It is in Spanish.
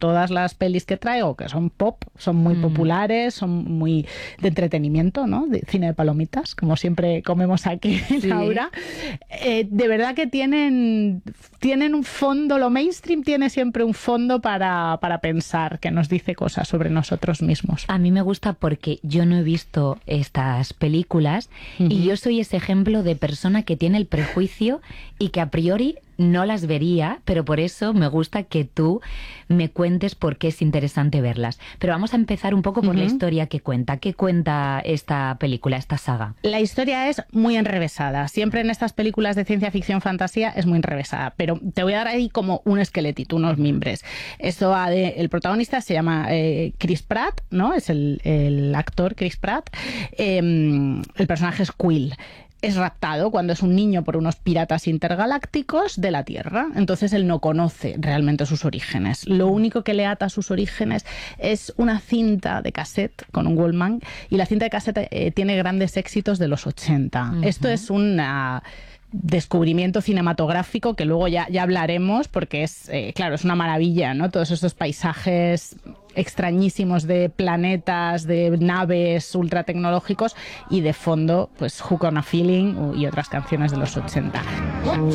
todas las pelis que traigo, que son pop, son muy populares, son muy de entretenimiento, ¿no? De cine de palomitas, como siempre comemos aquí, Sí. Laura. De verdad que tienen un fondo, lo mainstream tiene siempre un fondo para pensar, que nos dice cosas sobre nosotros mismos. A mí me gusta porque yo no he visto estas películas y yo soy ese ejemplo de persona que tiene el prejuicio y que a priori no las vería, pero por eso me gusta que tú me cuentes por qué es interesante verlas. Pero vamos a empezar un poco por la historia que cuenta. ¿Qué cuenta esta película, esta saga? La historia es muy enrevesada. Siempre en estas películas de ciencia ficción fantasía es muy enrevesada, pero te voy a dar ahí como un esqueletito, unos mimbres. El protagonista se llama Chris Pratt, ¿no? Es el actor Chris Pratt. El personaje es Quill. Es raptado cuando es un niño por unos piratas intergalácticos de la Tierra. Entonces él no conoce realmente sus orígenes. Lo único que le ata a sus orígenes es una cinta de cassette con un Walkman, y la cinta de cassette tiene grandes éxitos de los 80. Esto es un descubrimiento cinematográfico que luego ya hablaremos, porque es, claro, es una maravilla, ¿no? Todos estos paisajes extrañísimos de planetas, de naves ultra tecnológicos, y de fondo, pues Hook on a Feeling y otras canciones de los 80.